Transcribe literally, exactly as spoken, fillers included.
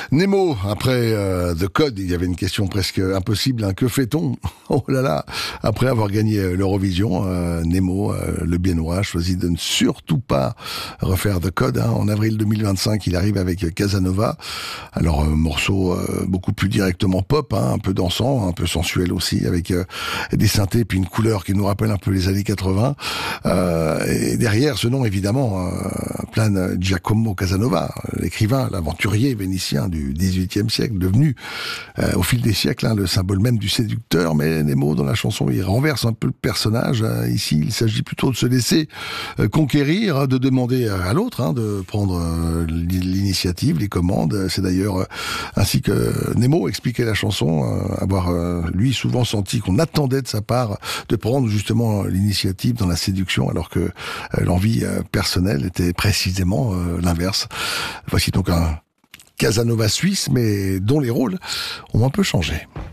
Nemo, après euh, The Code, il y avait une question presque impossible. Hein. Que fait-on? Oh là là! Après avoir gagné l'Eurovision, euh, Nemo, euh, le Biennois, choisit de ne surtout pas refaire The Code. Hein. En avril deux mille vingt-cinq, il arrive avec Casanova. Alors, euh, morceau euh, beaucoup plus directement pop, hein, un peu dansant, un peu sensuel aussi, avec euh, des synthés puis une couleur qui nous rappelle un peu les années quatre-vingts. Euh, et derrière ce nom, évidemment, euh, plane Giacomo Casanova, l'écrivain, l'aventurier vénitien du dix-huitième siècle, devenu euh, au fil des siècles hein, le symbole même du séducteur. Mais Nemo, dans la chanson, il renverse un peu le personnage. Hein. Ici, il s'agit plutôt de se laisser euh, conquérir, de demander à l'autre hein, de prendre euh, l'initiative, les commandes. C'est d'ailleurs euh, ainsi que Nemo expliquait la chanson, euh, avoir euh, lui souvent senti qu'on attendait de sa part de prendre justement l'initiative dans la séduction, alors que euh, l'envie euh, personnelle était précisément euh, l'inverse. Voici donc un Casanova suisse, mais dont les rôles ont un peu changé.